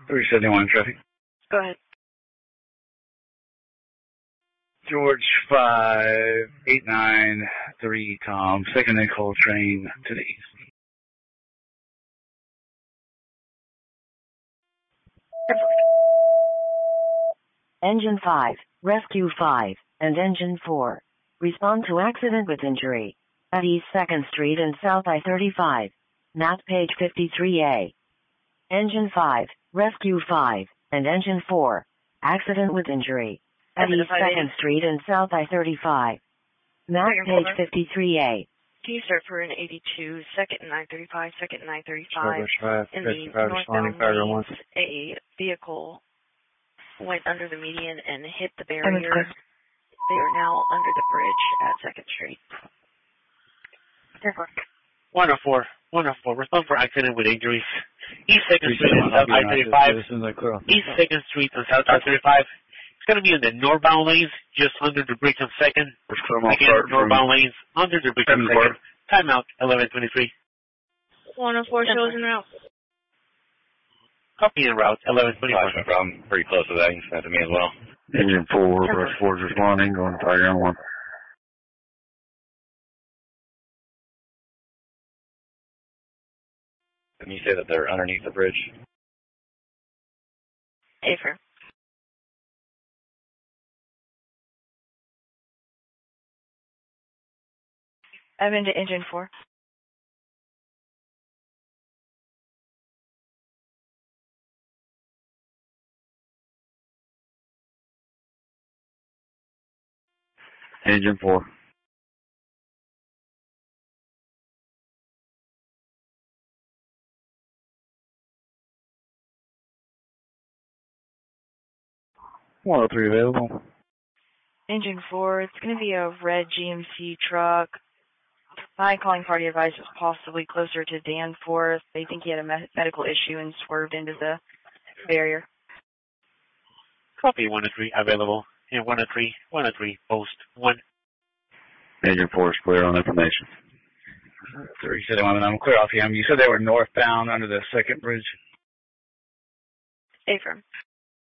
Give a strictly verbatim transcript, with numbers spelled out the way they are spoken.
three seventy-one traffic. Go ahead. George five eight nine three Tom, second and Coltrane to the east. Engine five, Rescue five, and Engine four. Respond to accident with injury at East second Street and South I thirty-five. N A T page fifty-three A. Engine five, Rescue five, and Engine four. Accident with injury at East second Street and South I thirty-five. N A T page fifty-three A. Can you start for an eighty-two, second and I thirty-five, second and I thirty-five, in the northbound lanes, a vehicle went under the median and hit the barrier. They are now under the bridge at second Street. one oh four, one oh four, respond for accident with injuries. East second Street and South I thirty-five. East second Street and South I thirty-five. It's going to be in the northbound lanes, just under the bridge on second. Again, northbound lanes, under the bridge on second. Timeout, eleven twenty-three. one oh four shows en route. Copy en route, eleven twenty-four. No problem. Pretty close to that. You can send it to me as well. Engine four, brush four, responding, going to Tiger one. Can you say that they're underneath the bridge? Safer. I'm into engine four. Engine four. one oh three available. Engine four, it's going to be a red G M C truck. My calling party advice was possibly closer to Danforth. They think he had a me- medical issue and swerved into the barrier. Copy one oh three available. And one oh three, one oh three, post one. Engine four is clear on information. three seventy-one, I'm clear off him. You said they were northbound under the second bridge? Affirm.